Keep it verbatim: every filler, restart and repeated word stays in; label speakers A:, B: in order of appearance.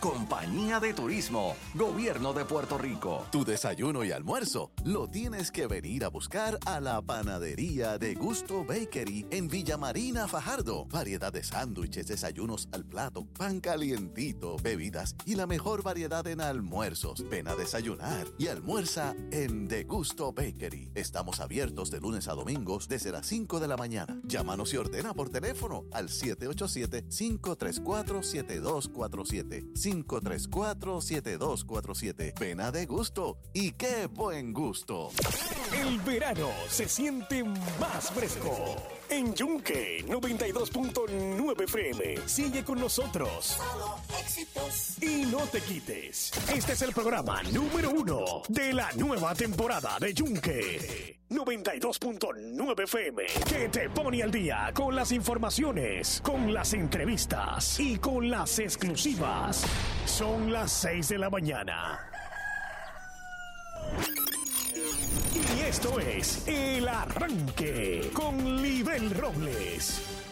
A: Compañía de Turismo, Gobierno de Puerto Rico.
B: Tu desayuno y almuerzo lo tienes que venir a buscar a la panadería de Gusto Bakery en Villa Marina, Fajardo. Variedad de sándwiches, desayunos al plato, pan calientito, bebidas y la mejor variedad en almuerzos. Ven a desayunar y almuerza en De Gusto Bakery. Estamos abiertos de lunes a domingos desde las cinco de la mañana. Llámanos y ordena por teléfono al siete ocho siete, cinco tres cuatro, siete dos cuatro siete. cinco tres cuatro, siete dos cuatro siete. Ven a De Gusto y qué buen gusto.
C: El verano se siente más fresco. En Yunque noventa y dos punto nueve F M. Sigue con nosotros.
D: Solo éxitos.
C: Y no te quites. Este es el programa número uno de la nueva temporada de Yunque noventa y dos punto nueve F M, que te pone al día con las informaciones, con las entrevistas y con las exclusivas. Son las seis de la mañana. Y esto es El Arranque con Libel Robles.